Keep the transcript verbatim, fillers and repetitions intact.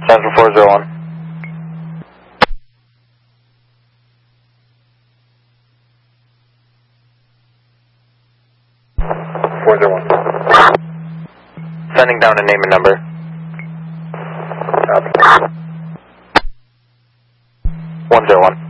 Central four zero one. four zero one. Sending down a name and number. Copy. one zero one.